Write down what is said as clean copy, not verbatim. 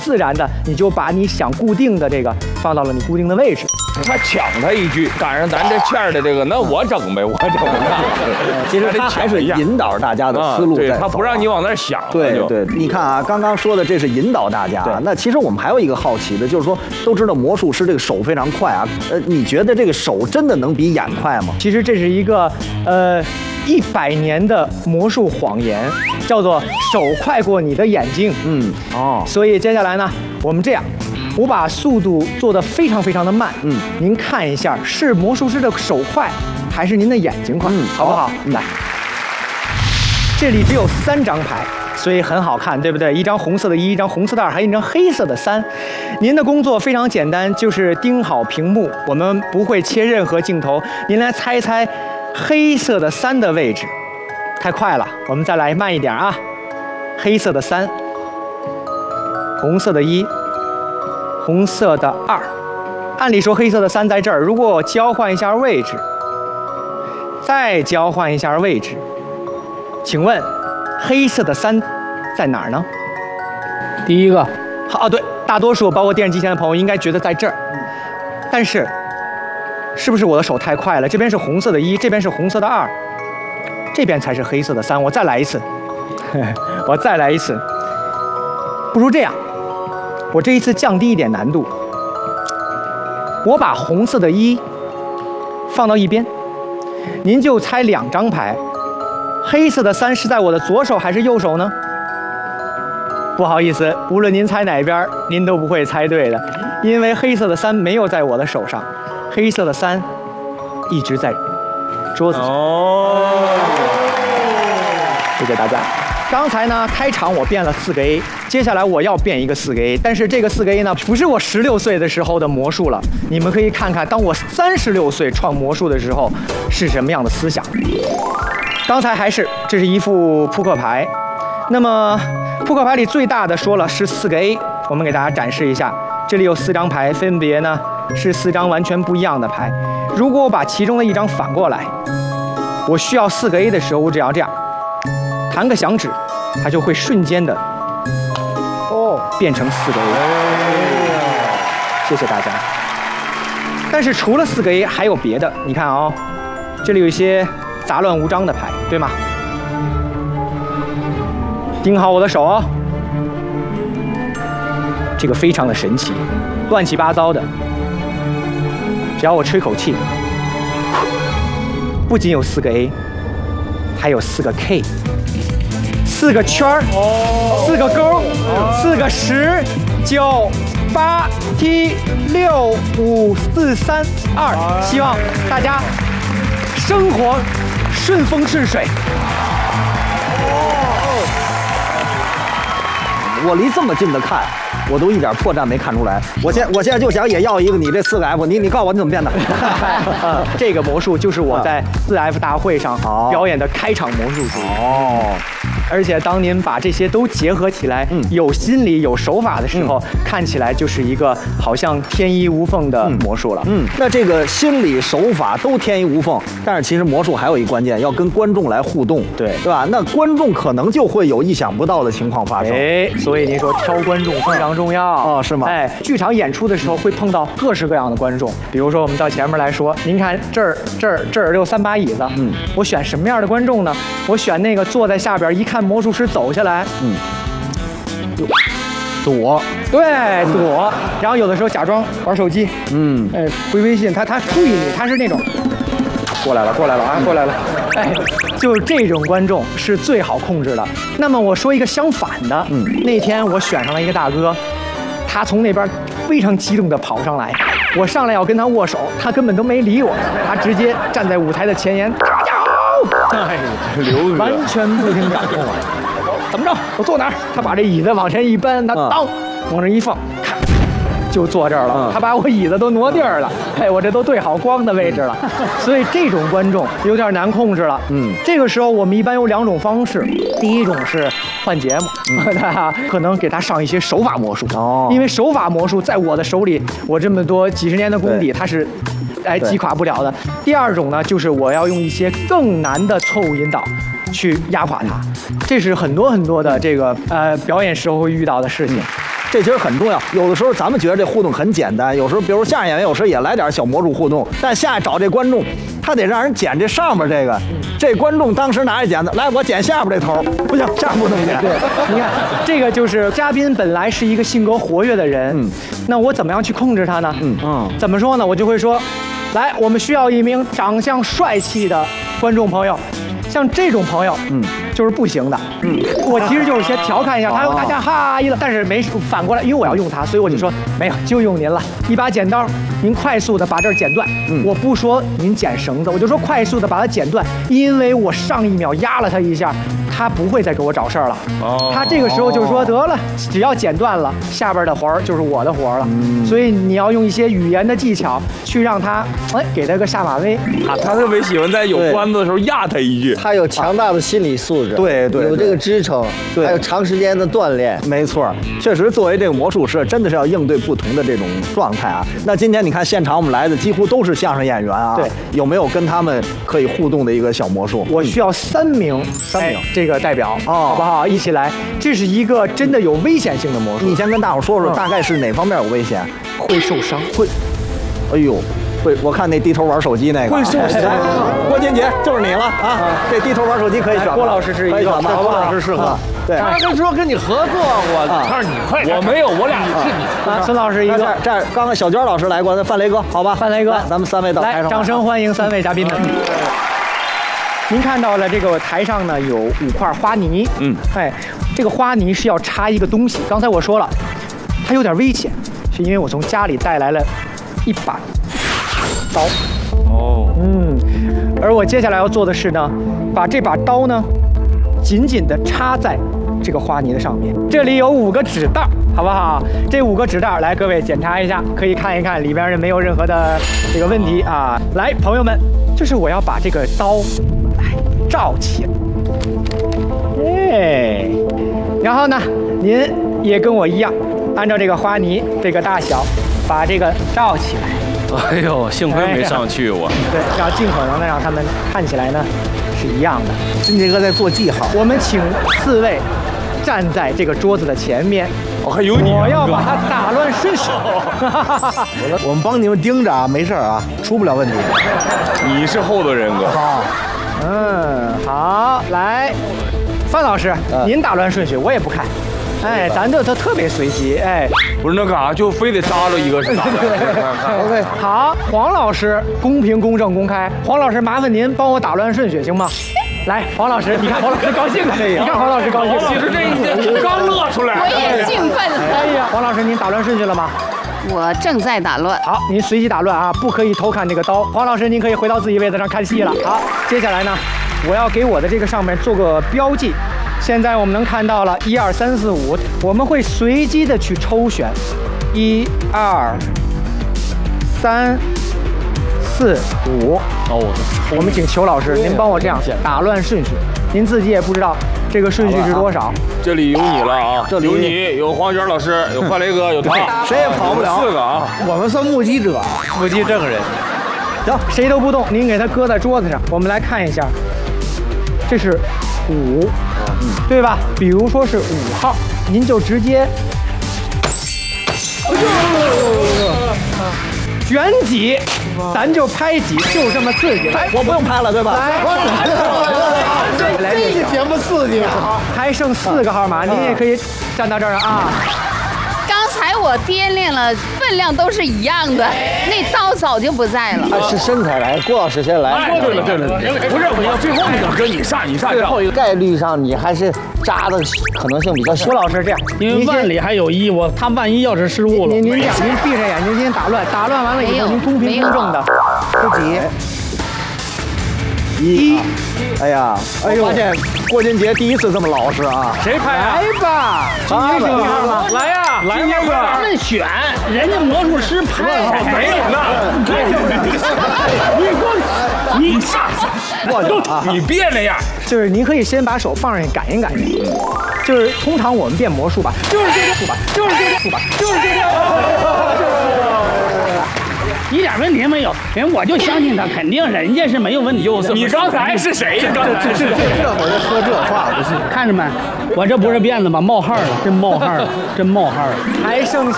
自然的，你就把你想固定的这个放到了你固定的位置。 他抢他一句，赶上咱这片儿的这个，那我整呗，我整呗。 其实他还是引导大家的思路， 对，他不让你往那儿想。 对对，你看啊，刚刚说的这是引导大家，那其实我们还有一个好奇的，就是说都知道魔术师这个手非常快啊，你觉得这个手真的能比眼快吗？ 其实这是一个100年的魔术谎言，叫做手快过你的眼睛。所以接下来呢，我们这样。我把速度做得非常非常的慢，您看一下是魔术师的手快，还是您的眼睛快，好不好？来，这里只有3张牌，所以很好看，对不对？一张红色的1，一张红色的2，还有一张黑色的3。您的工作非常简单，就是盯好屏幕，我们不会切任何镜头，您来猜一猜黑色的3的位置。太快了，我们再来慢一点啊！黑色的3，红色的1。红色的2，按理说黑色的3在这儿。如果我交换一下位置，再交换一下位置，请问黑色的3在哪儿呢？ 第一个， 对，大多数包括电视机前的朋友应该觉得在这儿，但是是不是我的手太快了？这边是红色的1，这边是红色的2，这边才是黑色的3。我再来一次，我再来一次，不如这样。我这一次降低一点难度，我把红色的1放到一边，您就猜2张牌，黑色的3是在我的左手还是右手呢？不好意思，无论您猜哪边，您都不会猜对的，因为黑色的3没有在我的手上，黑色的3一直在桌子上。谢谢大家。刚才呢，开场我变了4个 A， 接下来我要变一个4个 A， 但是这个4个 A 呢，不是我16岁的时候的魔术了。你们可以看看，当我36岁创魔术的时候是什么样的思想。刚才这是一副扑克牌，那么扑克牌里最大的说了是4个 A， 我们给大家展示一下，这里有4张牌，分别呢是4张完全不一样的牌。如果我把其中的1张反过来，我需要4个 A 的时候，我只要这样。弹个响指，它就会瞬间的变成4个 A。谢谢大家。但是除了4个 A， 还有别的。你看啊，这里有一些杂乱无章的牌，对吗？盯好我的手哦，这个非常的神奇，乱七八糟的。只要我吹口气，不仅有4个 A， 还有4个 K。4个圈儿，4个勾，4个10、9、8、7、6、5、4、3、2。希望大家生活顺风顺水。 我离这么近的看，我都一点破绽没看出来。我现在就想也要一个你这4个 F， 你告诉我你怎么变的？ 这个魔术就是我在4F 大会上表演的开场魔术术。而且当您把这些都结合起来，有心理有手法的时候，看起来就是一个好像天衣无缝的魔术了。 那这个心理手法都天衣无缝，但是其实魔术还有一关键，要跟观众来互动，对吧？那观众可能就会有意想不到的情况发生。 所以您说挑观众非常重要是吗？ 剧场演出的时候会碰到各式各样的观众，比如说我们到前面来说，您看这儿有3把椅子，我选什么样的观众呢？我选那个坐在下边一看魔术师走下来，躲，然后有的时候假装玩手机，回微信，他注意你，他是那种过来了，就是这种观众是最好控制的。那么我说一个相反的，那天我选上了一个大哥，他从那边非常激动地跑上来，我上来要跟他握手，他根本都没理我，他直接站在舞台的前沿，完全不听掌控啊！怎么着？我坐哪儿？他把这椅子往前一搬，他当往这一放，看就坐这儿了。他把我椅子都挪地儿了，我这都对好光的位置了。所以这种观众有点难控制了。这个时候我们一般有2种方式，第一种是换节目，可能给他上一些手法魔术。因为手法魔术在我的手里，我这么多几10年的功底，它是击垮不了的。第二种呢，就是我要用一些更难的错误引导去压垮他，这是很多的这个表演时候会遇到的事情。 这其实很重要。有的时候咱们觉得这互动很简单，有时候比如相声演员有时候也来点小魔术互动，但下来找这观众，他得让人剪这上边这个，这观众当时拿着剪子来，我剪下边这头，不行，下边不能剪。 对，你看这个就是嘉宾本来是一个性格活跃的人，那我怎么样去控制他呢？怎么说呢？我就会说，来，我们需要一名长相帅气的观众朋友。像这种朋友，就是不行的。我其实就是先调侃一下，他大家哈一乐，但是没反过来，因为我要用它，所以我就说没有，就用您了。一把剪刀，您快速的把这儿剪断。我不说您剪绳子，我就说快速的把它剪断，因为我上一秒压了他一下，他不会再给我找事儿了。他这个时候就说得了，只要剪断了，下边的活儿就是我的活儿了。所以你要用一些语言的技巧去让他，给他个下马威。 他特别喜欢在有关子的时候压他一句。 他有强大的心理素质， 对， 有这个支撑，还有长时间的锻炼。 没错，确实作为这个魔术师，真的是要应对不同的这种状态啊。那今天你看现场我们来的几乎都是相声演员啊， 对， 有没有跟他们可以互动的一个小魔术？ 我需要3名这个代表，好不好？一起来，这是一个真的有危险性的魔术。 你先跟大伙说说，大概是哪方面有危险？ 会受伤， 会，哎呦。会，我看那低头玩手机那个会受伤。 郭金杰就是你了啊！这低头玩手机可以选， 郭老师是一个， 郭老师适合。对， 他就说跟你合作，他说你快点，我没有，我俩是你。 孙老师一个， 这刚刚小娟老师来过，那范雷哥，好吧？ 范雷哥， 咱们3位到台上， 来，掌声欢迎3位嘉宾们。您看到了这个台上呢有5块花泥，这个花泥是要插一个东西。刚才我说了，它有点危险，是因为我从家里带来了一把刀。而我接下来要做的是呢，把这把刀呢，紧紧地插在这个花泥的上面。这里有5个纸袋，好不好？这5个纸袋，来，各位检查一下，可以看一看里边没有任何的这个问题啊。来，朋友们，就是我要把这个刀来罩起来，然后呢，您也跟我一样，按照这个花泥这个大小，把这个罩起来。 哎呦，幸亏没上去我。 对，要尽可能的让他们看起来呢是一样的。 金杰哥在做记号。 我们请4位站在这个桌子的前面。 还有你， 我要把它打乱顺序。 我们帮你们盯着啊，没事啊，出不了问题。 你是后头人格。 好， 好，来，范老师，您打乱顺序，我也不看。咱这特别随机， 不是那干啥，就非得扎着一个是咋的 ？OK， 好，黄老师，公平、公正、公开。黄老师，麻烦您帮我打乱顺序，行吗？来，黄老师，你看黄老师高兴了，你看黄老师高兴了。 其实这刚乐出来， 我也兴奋了。 哎呀，黄老师，您打乱顺序了吗？ 我正在打乱。 好，您随机打乱啊，不可以偷看这个刀。黄老师，您可以回到自己位子上看戏了。好，接下来呢，我要给我的这个上面做个标记。现在我们能看到了1、2、3、4、5，我们会随机的去抽选1、2、3、4、5。我们请裘老师，您帮我这样打乱顺序，您自己也不知道这个顺序是多少。 这里有你了啊，这里有你，有黄娟老师，有范雷哥，有他， 谁也跑不了。 4个啊， 我们算目击者， 目击证人。 行，谁都不动，您给他搁在桌子上，我们来看一下，这是5。对吧？比如说是5号，您就直接卷几，咱就拍几，就这么刺激。 我不用拍了，对吧？ 来，这节目刺激啊！还剩4个号码，您也可以站到这儿啊。 刚才我掂量了，分量都是一样的，那刀早就不在了。 是身材来，郭老师先来。 对了，不是，我要最后那个跟你上， 最后一个概率上你还是扎的可能性比较小。 郭老师这样， 因为万里还有一，他万一要是失误了， 您这样，您闭上眼睛先打乱，打乱完了以后，您公平公正的自己。1， 哎呀，发现郭金杰第一次这么老实啊！ 谁拍啊？ 来吧， 来呀，来呀！ 他们选，人家魔术师拍， 没有呢。你下，你别那样。 就是您可以先把手放上去感应感应，就是通常我们变魔术吧，就是这个术吧，就是这个术吧，就是这个。 一点问题没有，人我就相信他，肯定人家是没有问题。 你刚才是谁呀？这会儿就说这话不是？ 看着没？ 我这不是辫子吗？冒汗了，真冒汗了，真冒汗了。 还剩下。